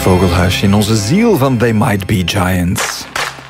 Vogelhuisje in onze ziel van They Might Be Giants.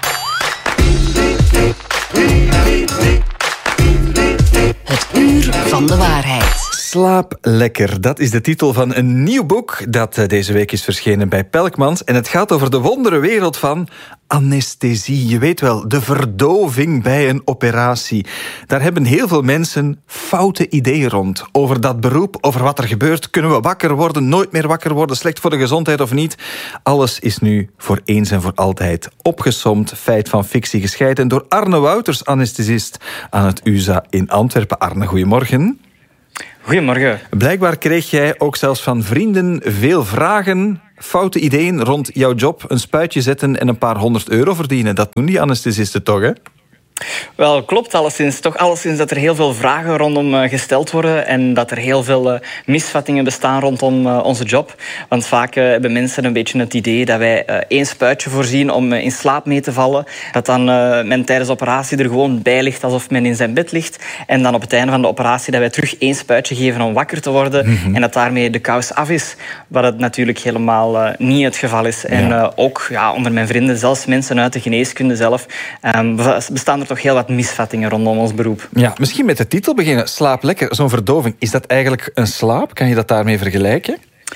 Het uur van de waarheid. Slaap lekker, dat is de titel van een nieuw boek dat deze week is verschenen bij Pelkmans. En het gaat over de wonderenwereld van anesthesie. Je weet wel, de verdoving bij een operatie. Daar hebben heel veel mensen foute ideeën rond. Over dat beroep, over wat er gebeurt. Kunnen we wakker worden, nooit meer wakker worden, slecht voor de gezondheid of niet? Alles is nu voor eens en voor altijd opgesomd, feit van fictie gescheiden door Arne Wouters, anesthesist aan het UZA in Antwerpen. Arne, goedemorgen. Goedemorgen. Blijkbaar kreeg jij ook zelfs van vrienden veel vragen, foute ideeën rond jouw job. Een spuitje zetten en een paar €100 verdienen. Dat doen die anesthesisten toch, hè? Wel, klopt alleszins. Toch alleszins dat er heel veel vragen rondom gesteld worden en dat er heel veel misvattingen bestaan rondom onze job. Want vaak hebben mensen een beetje het idee dat wij één spuitje voorzien om in slaap mee te vallen. Dat dan men tijdens de operatie er gewoon bij ligt alsof men in zijn bed ligt. En dan op het einde van de operatie dat wij terug één spuitje geven om wakker te worden. En dat daarmee de kous af is. Wat het natuurlijk helemaal niet het geval is. En ook onder mijn vrienden, zelfs mensen uit de geneeskunde zelf, bestaan er toch heel wat misvattingen rondom ons beroep. Ja, misschien met de titel beginnen. Slaap lekker, zo'n verdoving. Is dat eigenlijk een slaap? Kan je dat daarmee vergelijken?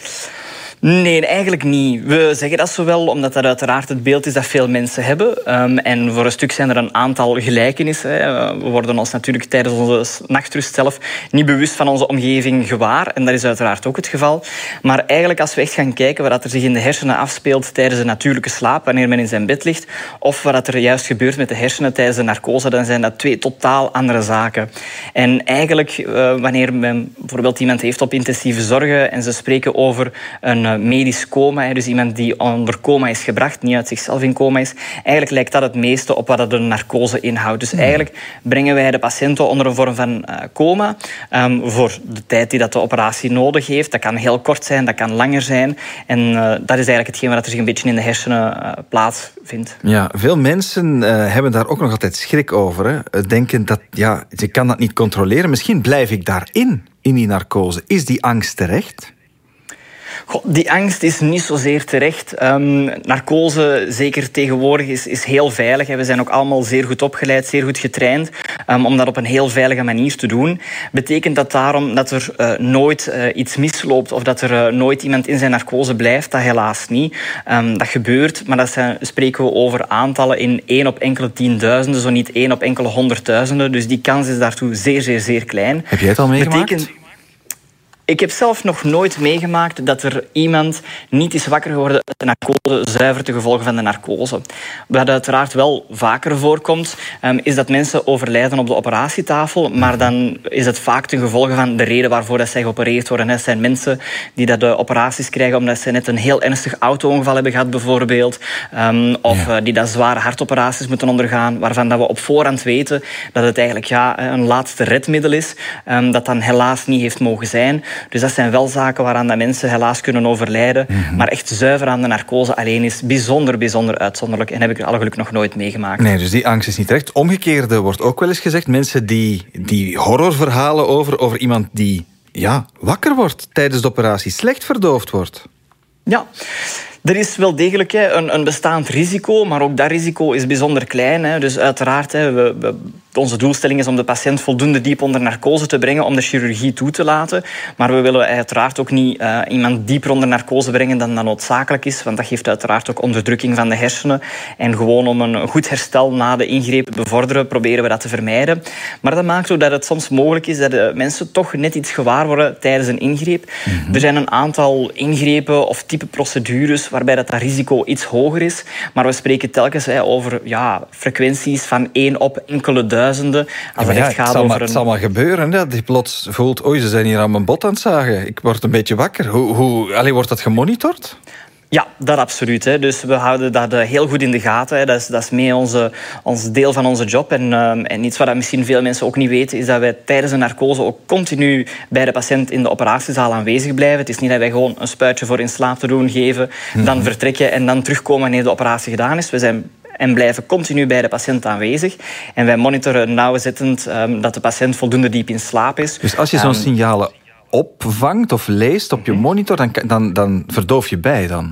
Nee, eigenlijk niet. We zeggen dat zo wel, omdat dat uiteraard het beeld is dat veel mensen hebben. En voor een stuk zijn er een aantal gelijkenissen. We worden ons natuurlijk tijdens onze nachtrust zelf niet bewust van onze omgeving gewaar. En dat is uiteraard ook het geval. Maar eigenlijk als we echt gaan kijken wat er zich in de hersenen afspeelt tijdens de natuurlijke slaap, wanneer men in zijn bed ligt, of wat er juist gebeurt met de hersenen tijdens de narcose, dan zijn dat twee totaal andere zaken. En eigenlijk, wanneer men bijvoorbeeld iemand heeft op intensieve zorgen en ze spreken over een medisch coma, dus iemand die onder coma is gebracht, niet uit zichzelf in coma is, eigenlijk lijkt dat het meeste op wat de narcose inhoudt. Dus eigenlijk brengen wij de patiënten onder een vorm van coma voor de tijd die dat de operatie nodig heeft. Dat kan heel kort zijn, dat kan langer zijn. En dat is eigenlijk hetgeen wat er zich een beetje in de hersenen plaatsvindt. Ja, veel mensen hebben daar ook nog altijd schrik over. Hè? Denken dat, je kan dat niet controleren. Misschien blijf ik daarin, in die narcose. Is die angst terecht? Die angst is niet zozeer terecht. Narcose, zeker tegenwoordig, is heel veilig. We zijn ook allemaal zeer goed opgeleid, zeer goed getraind om dat op een heel veilige manier te doen. Betekent dat daarom dat er nooit iets misloopt of dat er nooit iemand in zijn narcose blijft? Dat helaas niet. Dat gebeurt, maar spreken we over aantallen in 1 op enkele tienduizenden, zo niet 1 op enkele honderdduizenden. Dus die kans is daartoe zeer, zeer, zeer klein. Heb jij het al meegemaakt? Ik heb zelf nog nooit meegemaakt dat er iemand niet is wakker geworden uit de narcose, zuiver te gevolgen van de narcose. Wat uiteraard wel vaker voorkomt, is dat mensen overlijden op de operatietafel, maar dan is het vaak ten gevolge van de reden waarvoor dat zij geopereerd worden. Het zijn mensen die dat de operaties krijgen omdat ze net een heel ernstig auto-ongeval hebben gehad, bijvoorbeeld, of die dat zware hartoperaties moeten ondergaan, waarvan dat we op voorhand weten dat het eigenlijk een laatste redmiddel is, dat dan helaas niet heeft mogen zijn. Dus dat zijn wel zaken waaraan dat mensen helaas kunnen overlijden. Maar echt zuiver aan de narcose alleen is bijzonder, bijzonder uitzonderlijk. En heb ik er alle geluk nog nooit meegemaakt. Nee, dus die angst is niet terecht. Omgekeerde wordt ook wel eens gezegd. Mensen die horrorverhalen over iemand die wakker wordt tijdens de operatie, slecht verdoofd wordt. Ja. Er is wel degelijk een bestaand risico, maar ook dat risico is bijzonder klein. Dus uiteraard, onze doelstelling is om de patiënt voldoende diep onder narcose te brengen om de chirurgie toe te laten. Maar we willen uiteraard ook niet iemand dieper onder narcose brengen dan dat noodzakelijk is, want dat geeft uiteraard ook onderdrukking van de hersenen. En gewoon om een goed herstel na de ingreep te bevorderen, proberen we dat te vermijden. Maar dat maakt ook dat het soms mogelijk is dat de mensen toch net iets gewaar worden tijdens een ingreep. Er zijn een aantal ingrepen of type procedures waarbij dat risico iets hoger is. Maar we spreken telkens over frequenties van 1 op enkele duizenden. Als het zal maar gebeuren dat je plots voelt, ze zijn hier aan mijn bot aan het zagen. Ik word een beetje wakker. Wordt dat gemonitord? Ja, dat absoluut. Dus we houden dat heel goed in de gaten. Dat is mee ons deel van onze job. En iets wat misschien veel mensen ook niet weten, is dat wij tijdens een narcose ook continu bij de patiënt in de operatiezaal aanwezig blijven. Het is niet dat wij gewoon een spuitje voor in slaap te doen geven, dan vertrekken en dan terugkomen wanneer de operatie gedaan is. We zijn en blijven continu bij de patiënt aanwezig. En wij monitoren nauwzettend dat de patiënt voldoende diep in slaap is. Dus als je zo'n signalen opvangt of leest op je monitor, dan verdoof je bij dan?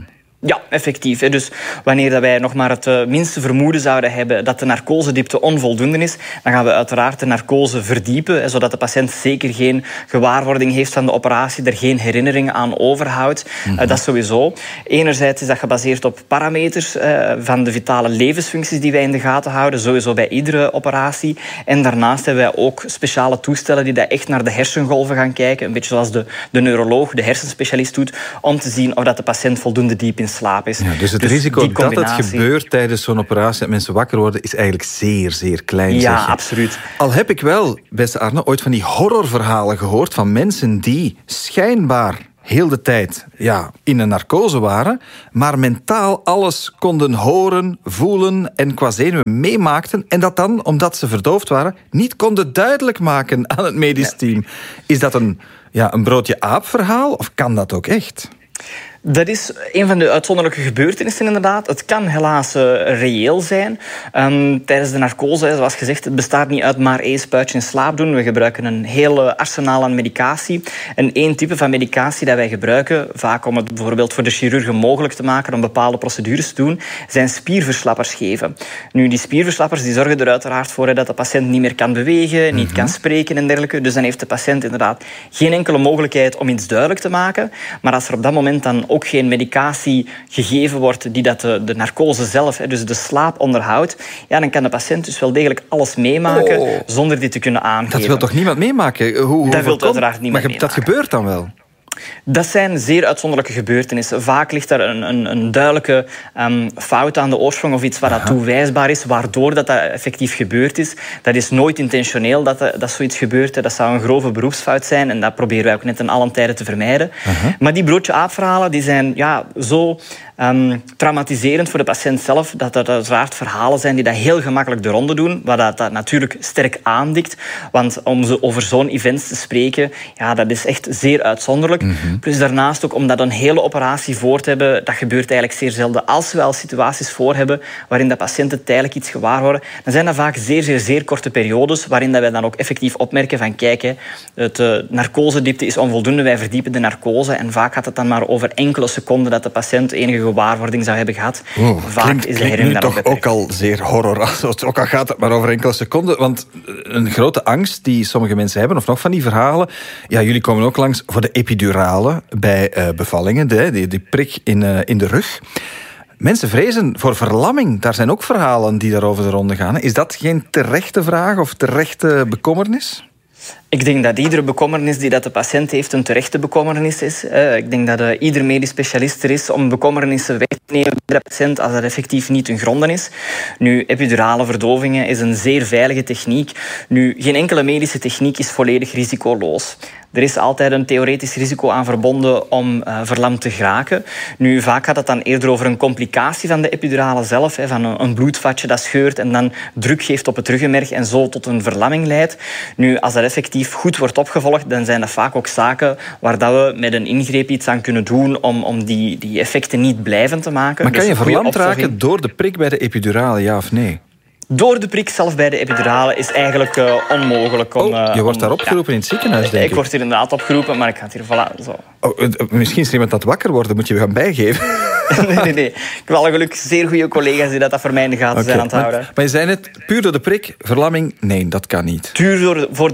Ja, effectief. Dus wanneer dat wij nog maar het minste vermoeden zouden hebben dat de narcosediepte onvoldoende is, dan gaan we uiteraard de narcose verdiepen, zodat de patiënt zeker geen gewaarwording heeft van de operatie, er geen herinneringen aan overhoudt. Dat is sowieso. Enerzijds is dat gebaseerd op parameters van de vitale levensfuncties die wij in de gaten houden, sowieso bij iedere operatie. En daarnaast hebben wij ook speciale toestellen die dat echt naar de hersengolven gaan kijken, een beetje zoals de neuroloog, de hersenspecialist doet, om te zien of dat de patiënt voldoende diep in slaap is. Ja, dus het risico dat het gebeurt tijdens zo'n operatie, dat mensen wakker worden, is eigenlijk zeer, zeer klein. Ja, zeg je. absoluut. Al heb ik wel, beste Arne, ooit van die horrorverhalen gehoord van mensen die schijnbaar heel de tijd in een narcose waren, maar mentaal alles konden horen, voelen en qua zenuwen meemaakten en dat dan, omdat ze verdoofd waren, niet konden duidelijk maken aan het medisch team. Is dat een broodje aap verhaal of kan dat ook echt? Dat is een van de uitzonderlijke gebeurtenissen inderdaad. Het kan helaas reëel zijn. Tijdens de narcose, zoals gezegd, het bestaat niet uit maar één spuitje in slaap doen. We gebruiken een heel arsenaal aan medicatie. En één type van medicatie dat wij gebruiken, vaak om het bijvoorbeeld voor de chirurgen mogelijk te maken om bepaalde procedures te doen, zijn spierverslappers geven. Nu, die spierverslappers die zorgen er uiteraard voor dat de patiënt niet meer kan bewegen, niet kan spreken en dergelijke. Dus dan heeft de patiënt inderdaad geen enkele mogelijkheid om iets duidelijk te maken. Maar als er op dat moment dan ook geen medicatie gegeven wordt die dat de narcose zelf, dus de slaap, onderhoudt, dan kan de patiënt dus wel degelijk alles meemaken zonder dit te kunnen aangeven. Dat wil toch niemand meemaken? Dat wil uiteraard niemand meemaken. Dat gebeurt dan wel? Dat zijn zeer uitzonderlijke gebeurtenissen. Vaak ligt er een duidelijke fout aan de oorsprong of iets waar dat toewijsbaar is, waardoor dat effectief gebeurd is. Dat is nooit intentioneel dat zoiets gebeurt. Dat zou een grove beroepsfout zijn en dat proberen wij ook net in alle tijden te vermijden. Maar die broodje-aap-verhalen die zijn zo traumatiserend voor de patiënt zelf, dat dat uiteraard verhalen zijn die dat heel gemakkelijk de ronde doen, wat dat natuurlijk sterk aandikt. Want om over zo'n event te spreken, dat is echt zeer uitzonderlijk. Plus daarnaast ook, omdat een hele operatie voor te hebben, dat gebeurt eigenlijk zeer zelden. Als we al situaties voor hebben waarin de patiënten tijdelijk iets gewaar worden, dan zijn dat vaak zeer, zeer, zeer korte periodes waarin dat wij dan ook effectief opmerken van kijk, de narcosediepte is onvoldoende, wij verdiepen de narcose en vaak gaat het dan maar over enkele seconden dat de patiënt enige gewaarwording zou hebben gehad. Vaak is de herinnering toch ook al zeer horror, ook al gaat het maar over enkele seconden, want een grote angst die sommige mensen hebben, of nog van die verhalen, jullie komen ook langs voor de epidurale bij bevallingen, die prik in de rug. Mensen vrezen voor verlamming. Daar zijn ook verhalen die daarover de ronde gaan. Is dat geen terechte vraag of terechte bekommernis? Ik denk dat iedere bekommernis die dat de patiënt heeft een terechte bekommernis is. Ik denk dat ieder medisch specialist er is om bekommernissen weg te nemen bij de patiënt als dat effectief niet ten gronde is. Nu, epidurale verdovingen is een zeer veilige techniek. Nu, geen enkele medische techniek is volledig risicoloos. Er is altijd een theoretisch risico aan verbonden om verlamd te geraken. Nu, vaak gaat het dan eerder over een complicatie van de epidurale zelf, van een bloedvatje dat scheurt en dan druk geeft op het ruggenmerg en zo tot een verlamming leidt. Nu, als dat effectief goed wordt opgevolgd, dan zijn dat vaak ook zaken waar dat we met een ingreep iets aan kunnen doen om die effecten niet blijvend te maken. Maar kan je verlamd raken door de prik bij de epidurale, ja of nee? Door de prik zelf bij de epidurale is eigenlijk onmogelijk. Je wordt daar opgeroepen in het ziekenhuis, denk ik. Ik word hier inderdaad opgeroepen, maar ik ga het hier zo. Misschien is er iemand dat wakker wordt, moet je gaan bijgeven. Nee. Ik heb alle geluk zeer goede collega's die dat voor mij in de gaten zijn aan het houden. Maar je zei net, puur door de prik, verlamming, nee, dat kan niet. Puur door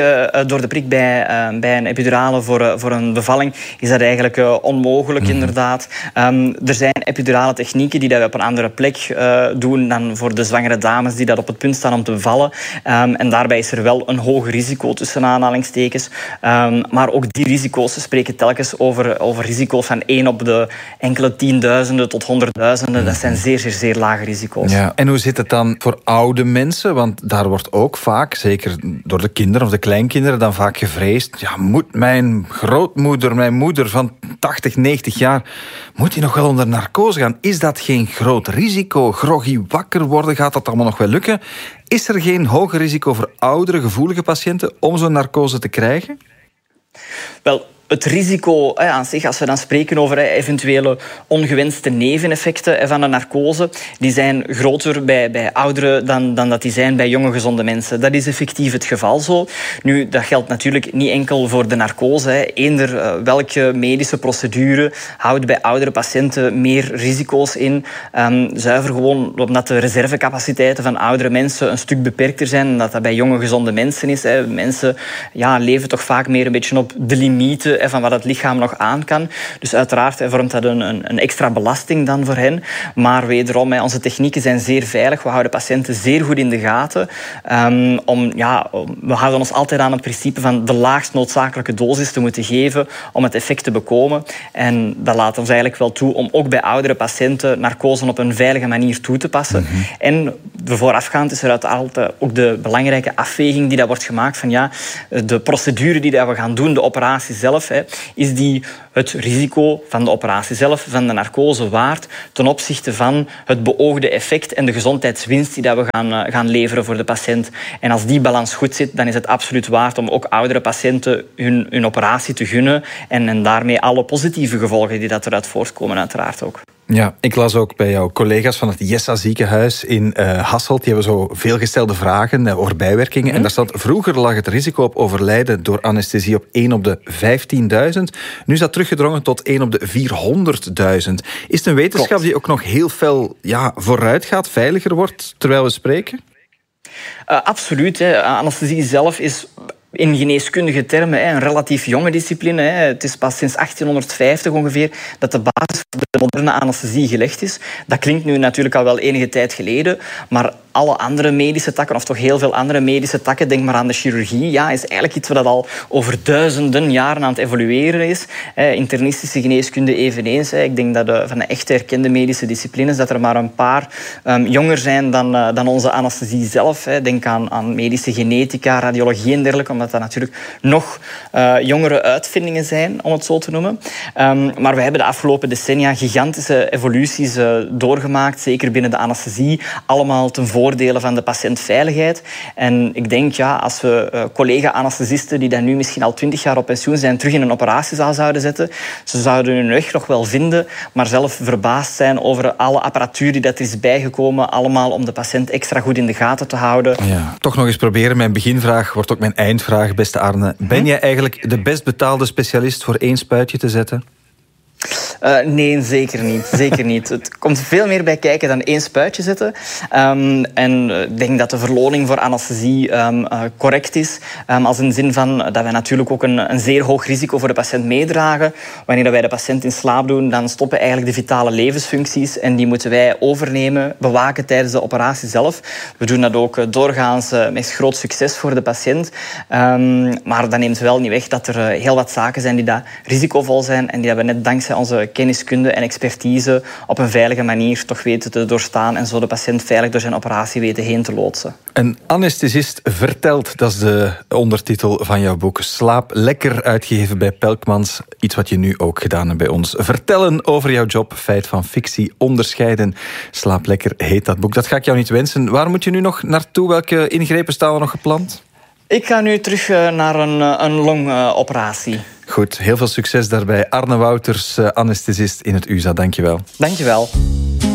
de prik bij een epidurale voor een bevalling is dat eigenlijk onmogelijk, inderdaad. Er zijn epidurale technieken die dat we op een andere plek doen dan voor de zwangere dames die dat op het punt staan om te bevallen. En daarbij is er wel een hoger risico tussen aanhalingstekens. Maar ook die risico's spreken telkens over risico's van 1 op de enkele tienduizenden tot honderdduizenden. Dat zijn zeer, zeer, zeer lage risico's. Ja. En hoe zit het dan voor oude mensen? Want daar wordt ook vaak, zeker door de kinderen of de kleinkinderen, dan vaak gevreesd. Moet mijn grootmoeder, mijn moeder van 80, 90 jaar, moet die nog wel onder narcose gaan? Is dat geen groot risico? Groggy wakker worden, gaat dat allemaal nog wel lukken? Is er geen hoger risico voor oudere, gevoelige patiënten om zo'n narcose te krijgen? Wel, het risico aan zich, als we dan spreken over eventuele ongewenste neveneffecten van de narcose, die zijn groter bij ouderen dan dat die zijn bij jonge gezonde mensen. Dat is effectief het geval zo. Nu, dat geldt natuurlijk niet enkel voor de narcose. Eender welke medische procedure houdt bij oudere patiënten meer risico's in. Zuiver gewoon omdat de reservecapaciteiten van oudere mensen een stuk beperkter zijn dan dat bij jonge gezonde mensen is. Mensen leven toch vaak meer een beetje op de limieten van wat het lichaam nog aan kan. Dus uiteraard vormt dat een extra belasting dan voor hen. Maar wederom, onze technieken zijn zeer veilig. We houden patiënten zeer goed in de gaten. We houden ons altijd aan het principe van de laagst noodzakelijke dosis te moeten geven om het effect te bekomen. En dat laat ons eigenlijk wel toe om ook bij oudere patiënten narcose op een veilige manier toe te passen. Mm-hmm. En voorafgaand is er uiteraard ook de belangrijke afweging die dat wordt gemaakt van de procedure die dat we gaan doen, de operatie zelf, is die het risico van de operatie zelf, van de narcose waard, ten opzichte van het beoogde effect en de gezondheidswinst die dat we gaan leveren voor de patiënt. En als die balans goed zit, dan is het absoluut waard om ook oudere patiënten hun operatie te gunnen en daarmee alle positieve gevolgen die dat eruit voortkomen uiteraard ook. Ja, ik las ook bij jouw collega's van het Jessa ziekenhuis in Hasselt. Die hebben zo veelgestelde vragen over bijwerkingen. Mm-hmm. En daar stond: vroeger lag het risico op overlijden door anesthesie op 1 op de 15.000. Nu is dat teruggedrongen tot 1 op de 400.000. Is het een wetenschap die ook nog heel fel vooruit gaat, veiliger wordt terwijl we spreken? Absoluut. Anesthesie zelf is in geneeskundige termen een relatief jonge discipline. Het is pas sinds 1850 ongeveer dat de basis voor de moderne anesthesie gelegd is. Dat klinkt nu natuurlijk al wel enige tijd geleden, maar alle andere medische takken, of toch heel veel andere medische takken, denk maar aan de chirurgie, is eigenlijk iets wat al over duizenden jaren aan het evolueren is. Internistische geneeskunde eveneens. Ik denk dat van de echt erkende medische disciplines dat er maar een paar jonger zijn dan onze anesthesie zelf. Denk aan medische genetica, radiologie en dergelijke, omdat dat natuurlijk nog jongere uitvindingen zijn, om het zo te noemen. Maar we hebben de afgelopen decennia gigantische evoluties doorgemaakt, zeker binnen de anesthesie, allemaal ten voordele van de patiëntveiligheid. En ik denk, als we collega-anesthesisten die dan nu misschien al 20 jaar op pensioen zijn, terug in een operatiezaal zouden zetten, ze zouden hun weg nog wel vinden, maar zelf verbaasd zijn over alle apparatuur die dat is bijgekomen, allemaal om de patiënt extra goed in de gaten te houden. Ja. Toch nog eens proberen. Mijn beginvraag wordt ook mijn eindvraag, beste Arne. Ben jij eigenlijk de best betaalde specialist voor 1 spuitje te zetten? Nee, zeker niet. Zeker niet. Het komt veel meer bij kijken dan 1 spuitje zetten. En ik denk dat de verloning voor anesthesie correct is. Als in de zin van dat wij natuurlijk ook een zeer hoog risico voor de patiënt meedragen. Wanneer wij de patiënt in slaap doen, dan stoppen eigenlijk de vitale levensfuncties. En die moeten wij overnemen, bewaken tijdens de operatie zelf. We doen dat ook doorgaans met groot succes voor de patiënt. Maar dat neemt wel niet weg dat er heel wat zaken zijn die daar risicovol zijn en die hebben we net dankzij onze kenniskunde en expertise op een veilige manier toch weten te doorstaan en zo de patiënt veilig door zijn operatie weten heen te loodsen. Een anesthesist vertelt, dat is de ondertitel van jouw boek. Slaap lekker, uitgegeven bij Pelkmans. Iets wat je nu ook gedaan hebt bij ons. Vertellen over jouw job, feit van fictie, onderscheiden. Slaap lekker heet dat boek. Dat ga ik jou niet wensen. Waar moet je nu nog naartoe? Welke ingrepen staan er nog gepland? Ik ga nu terug naar een longoperatie. Goed, heel veel succes daarbij. Arne Wouters, anesthesist in het USA. Dank je wel. Dank je wel.